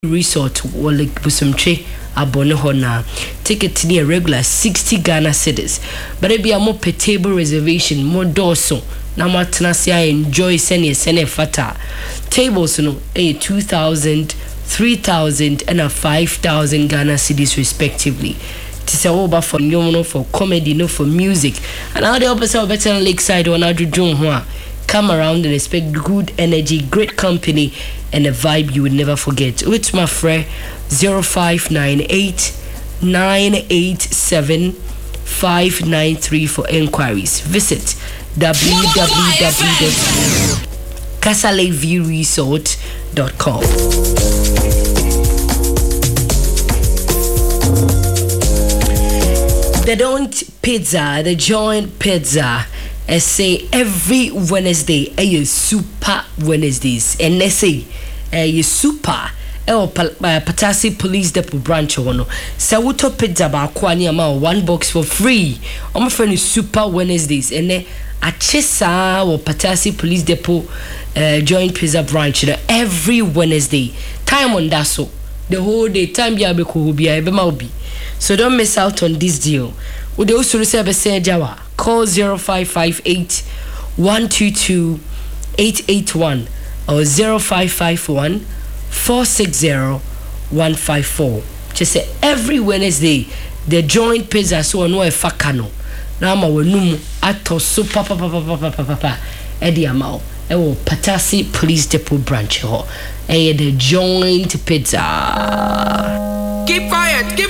Resort or like Busumche abone hona. Ticket near regular 60 Ghana cedis. But it be a more per table reservation, more dorso. Na matnasia enjoy sene fata. Tables no 2,000, 3,000 and a 5,000 Ghana cedis respectively. It's over for no for comedy, no for music. And now the opposite of better Lakeside or now to come around and expect good energy, great company, and a vibe you would never forget. With my friend 0598 987 593 for inquiries. Visit www.casaleviewresort.com. The joint pizza. I say every Wednesday, super Wednesdays, and they say super. Patasi Police Depot branch ono. Sawuto pizza ba kwani ama 1 box for free. My friend is super Wednesdays, and then Achesa or Patasi Police Depot joint pizza branch every Wednesday. Time on that so the whole day time be able to be able be. So don't miss out on this deal. Would they also receive a say Jawa? Call 0558 122 881 or 0551 460 154. Just say every Wednesday the joint pizza so no e fakano. Na ma wenum ato so papa edi amao. E wo Patasi Police Depot branch ho. E the joint pizza. Keep quiet.